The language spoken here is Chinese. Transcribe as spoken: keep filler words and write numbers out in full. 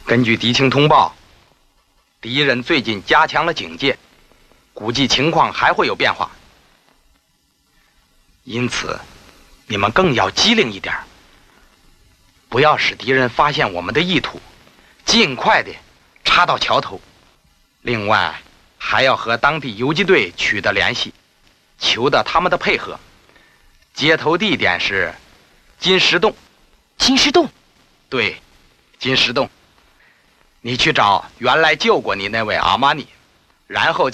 根据敌情通报，敌人最近加强了警戒，估计情况还会有变化。因此，你们更要机灵一点，不要使敌人发现我们的意图，尽快的插到桥头。另外，还要和当地游击队取得联系，求得他们的配合。接头地点是金石洞。 金石洞？ 对，金石洞。你去找原来救过你那位阿玛尼，然后就